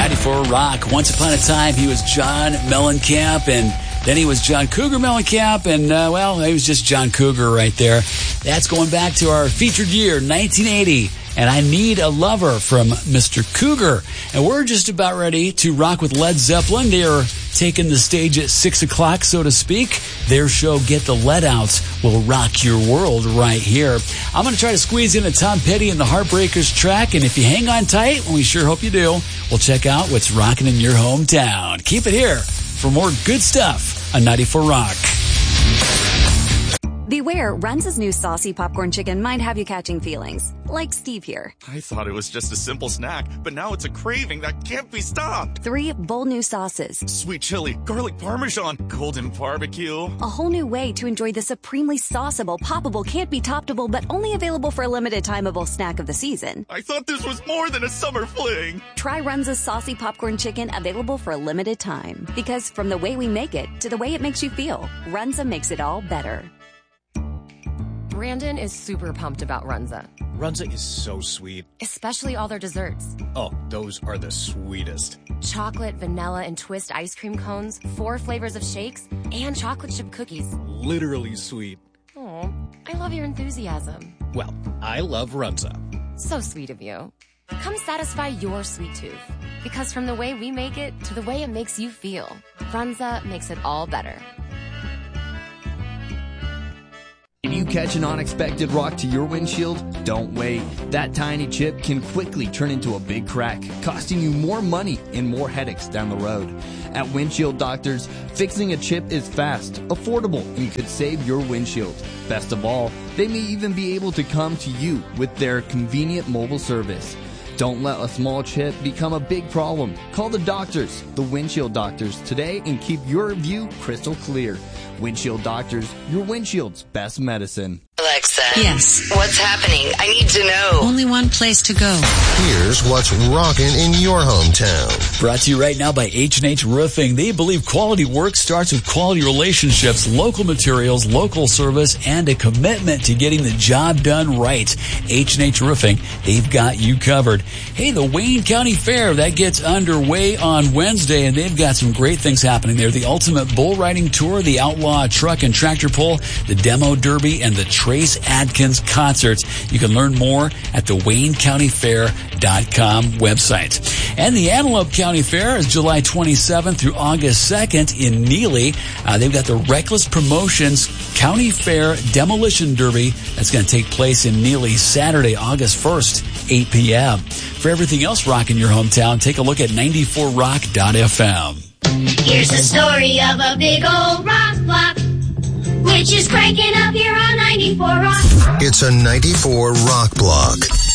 94 Rock. Once upon a time, he was John Mellencamp, and then he was John Cougar Mellencamp, and, he was just John Cougar right there. That's going back to our featured year, 1980. And I Need a Lover from Mr. Cougar. And we're just about ready to rock with Led Zeppelin. They are taking the stage at 6 o'clock, so to speak. Their show, Get the Lead Out, will rock your world right here. I'm going to try to squeeze in a Tom Petty and the Heartbreakers track. And if you hang on tight, and we sure hope you do, we'll check out what's rocking in your hometown. Keep it here for more good stuff on 94 Rock. Beware, Runza's new saucy popcorn chicken might have you catching feelings. Like Steve here. I thought it was just a simple snack, but now it's a craving that can't be stopped. 3 bold new sauces. Sweet chili, garlic parmesan, golden barbecue. A whole new way to enjoy the supremely sauceable, poppable, can't be toppable, but only available for a limited timeable snack of the season. I thought this was more than a summer fling. Try Runza's saucy popcorn chicken, available for a limited time. Because from the way we make it to the way it makes you feel, Runza makes it all better. Brandon is super pumped about Runza. Runza is so sweet. Especially all their desserts. Oh, those are the sweetest. Chocolate, vanilla, and twist ice cream cones, 4 flavors of shakes, and chocolate chip cookies. Literally sweet. Oh, I love your enthusiasm. Well, I love Runza. So sweet of you. Come satisfy your sweet tooth. Because from the way we make it to the way it makes you feel, Runza makes it all better. If you catch an unexpected rock to your windshield, don't wait. That tiny chip can quickly turn into a big crack, costing you more money and more headaches down the road. At Windshield Doctors, fixing a chip is fast, affordable, and could save your windshield. Best of all, they may even be able to come to you with their convenient mobile service. Don't let a small chip become a big problem. Call the doctors, the Windshield Doctors, today and keep your view crystal clear. Windshield Doctors, your windshield's best medicine. Alexa. Yes. What's happening? I need to know. Only one place to go. Here's what's rocking in your hometown. Brought to you right now by H&H Roofing. They believe quality work starts with quality relationships, local materials, local service, and a commitment to getting the job done right. H&H Roofing, they've got you covered. Hey, the Wayne County Fair, that gets underway on Wednesday, and they've got some great things happening there. The Ultimate Bull Riding Tour, the Outlaw Truck and Tractor Pull, the Demo Derby, and the Trace Adkins Concerts. You can learn more at the WayneCountyFair.com website. And the Antelope County Fair is July 27th through August 2nd in Neely. They've got the Reckless Promotions County Fair Demolition Derby that's going to take place in Neely Saturday, August 1st, 8 p.m. For everything else rocking your hometown, take a look at 94rock.fm. Here's the story of a big old rock block, which is cranking up here on 94 Rock. It's a 94 Rock Block.